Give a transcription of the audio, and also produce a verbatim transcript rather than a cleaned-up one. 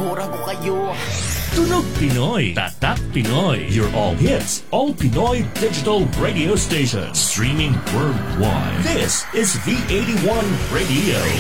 Pagkura ko kayo. Tunog Pinoy, Tatak Pinoy, your all hits, all Pinoy digital radio station, streaming worldwide. This is V eighty-one Radio.